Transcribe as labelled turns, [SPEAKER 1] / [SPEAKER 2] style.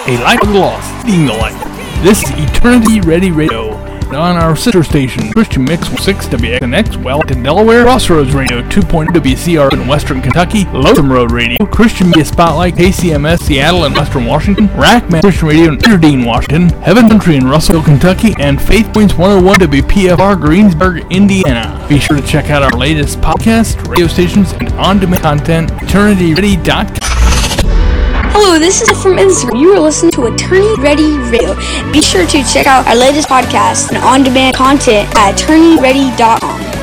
[SPEAKER 1] A life for the lost, leading the light. This is Eternity Ready Radio. And on our sister station, Christian Mix 6 WXNX, Wellington, Delaware, Crossroads Radio 2.0 WCR in Western Kentucky, Lotham Road Radio, Christian Media Spotlight, KCMS, Seattle and Western Washington, Rackman Christian Radio in Aberdeen, Washington, Heaven Country in Russellville, Kentucky, and Faith Points 101 WPFR, Greensburg, Indiana. Be sure to check out our latest podcast, radio stations, and on-demand content, EternityReady.com.
[SPEAKER 2] Hello, this is from Instagram. You are listening to Eternity Ready Radio. Be sure to check out our latest podcast and on-demand content at EternityReady.com.